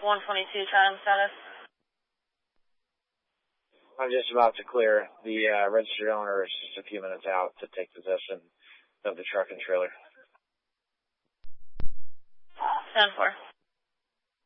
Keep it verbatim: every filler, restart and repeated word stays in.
one twenty-two time status. I'm just about to clear. The uh, registered owner is just a few minutes out to take possession of the truck and trailer. ten four.